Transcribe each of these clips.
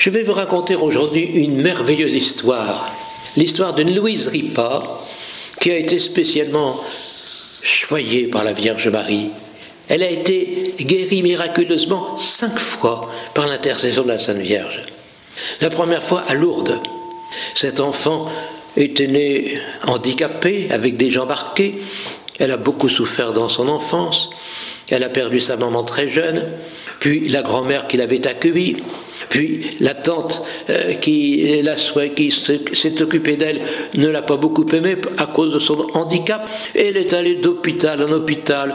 Je vais vous raconter aujourd'hui une merveilleuse histoire. L'histoire d'une Louise Ripa qui a été spécialement choyée par la Vierge Marie. Elle a été guérie miraculeusement 5 fois par l'intercession de la Sainte Vierge. La première fois à Lourdes. Cet enfant était né handicapé, avec des jambes arquées. Elle a beaucoup souffert dans son enfance. Elle a perdu sa maman très jeune, puis la grand-mère qui l'avait accueillie, puis la tante qui s'est occupée d'elle ne l'a pas beaucoup aimée à cause de son handicap. Et elle est allée d'hôpital en hôpital,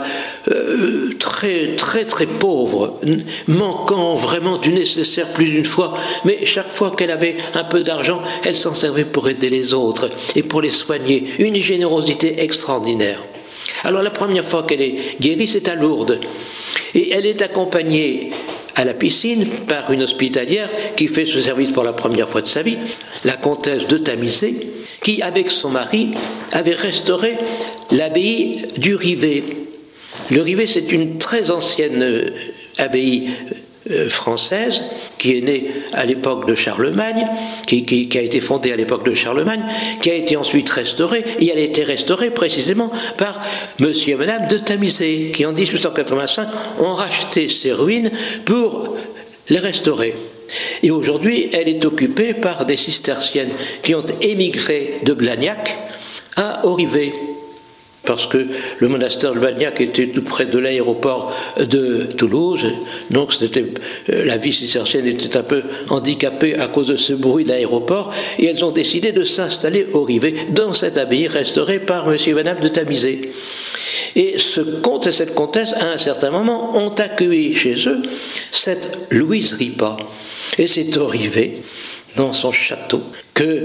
très très très pauvre, manquant vraiment du nécessaire plus d'une fois. Mais chaque fois qu'elle avait un peu d'argent, elle s'en servait pour aider les autres et pour les soigner. Une générosité extraordinaire. Alors la première fois qu'elle est guérie, c'est à Lourdes. Et elle est accompagnée à la piscine par une hospitalière qui fait ce service pour la première fois de sa vie, la comtesse de Tamisé, qui, avec son mari, avait restauré l'abbaye du Rivet. Le Rivet, c'est une très ancienne abbaye française qui est née à l'époque de Charlemagne, qui a été fondée à l'époque de Charlemagne, qui a été ensuite restaurée, et elle a été restaurée précisément par monsieur et madame de Tamisé, qui en 1885 ont racheté ces ruines pour les restaurer. Et aujourd'hui, elle est occupée par des cisterciennes qui ont émigré de Blagnac à Orivet, parce que le monastère de Blagnac était tout près de l'aéroport de Toulouse, donc la vie cistercienne était un peu handicapée à cause de ce bruit d'aéroport, et elles ont décidé de s'installer au Rivet, dans cette abbaye restaurée par monsieur et madame de Tamisé. Et ce comte et cette comtesse, à un certain moment, ont accueilli chez eux cette Louise Ripa. Et c'est au Rivet, dans son château, que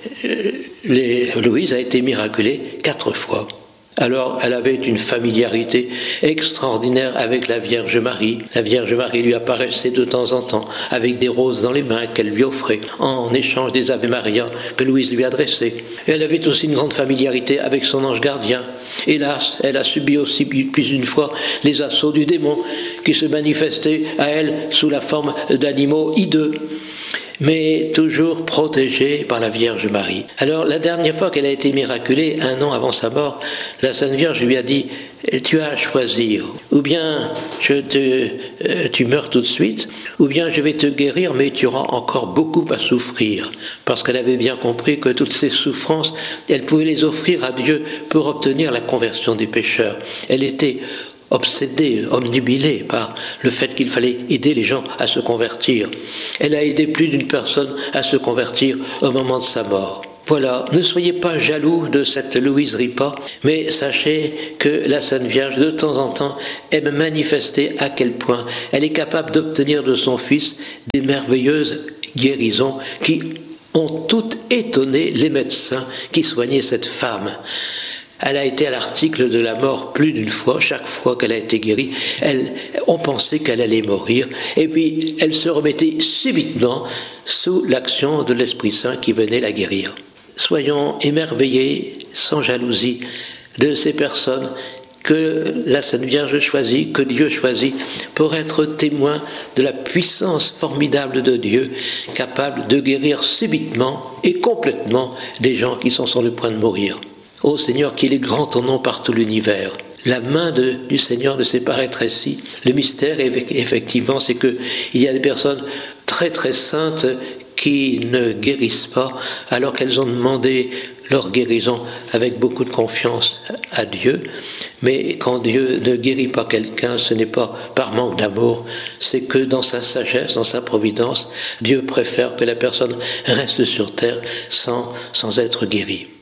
Louise a été miraculée 4 fois. Alors, elle avait une familiarité extraordinaire avec la Vierge Marie. La Vierge Marie lui apparaissait de temps en temps avec des roses dans les mains qu'elle lui offrait en échange des Ave Maria que Louise lui adressait. Elle avait aussi une grande familiarité avec son ange gardien. Hélas, elle a subi aussi plus d'une fois les assauts du démon qui se manifestaient à elle sous la forme d'animaux hideux, mais toujours protégée par la Vierge Marie. Alors, la dernière fois qu'elle a été miraculée, 1 an avant sa mort, la Sainte Vierge lui a dit « Tu as à choisir, ou bien tu meurs tout de suite, ou bien je vais te guérir, mais tu auras encore beaucoup à souffrir. » Parce qu'elle avait bien compris que toutes ces souffrances, elle pouvait les offrir à Dieu pour obtenir la conversion des pécheurs. Elle était obsédée, omnubilée par le fait qu'il fallait aider les gens à se convertir. Elle a aidé plus d'une personne à se convertir au moment de sa mort. Voilà, ne soyez pas jaloux de cette Louise Ripa, mais sachez que la Sainte Vierge, de temps en temps, aime manifester à quel point elle est capable d'obtenir de son Fils des merveilleuses guérisons qui ont toutes étonné les médecins qui soignaient cette femme. Elle a été à l'article de la mort plus d'une fois. Chaque fois qu'elle a été guérie, on pensait qu'elle allait mourir. Et puis, elle se remettait subitement sous l'action de l'Esprit Saint qui venait la guérir. Soyons émerveillés, sans jalousie, de ces personnes que la Sainte Vierge choisit, que Dieu choisit, pour être témoin de la puissance formidable de Dieu, capable de guérir subitement et complètement des gens qui sont sur le point de mourir. Ô Seigneur, qu'il est grand ton nom par tout l'univers. La main du Seigneur ne s'est pas rétrécie. Le mystère, effectivement, c'est qu'il y a des personnes très très saintes qui ne guérissent pas alors qu'elles ont demandé leur guérison avec beaucoup de confiance à Dieu. Mais quand Dieu ne guérit pas quelqu'un, ce n'est pas par manque d'amour, c'est que dans sa sagesse, dans sa providence, Dieu préfère que la personne reste sur terre sans être guérie.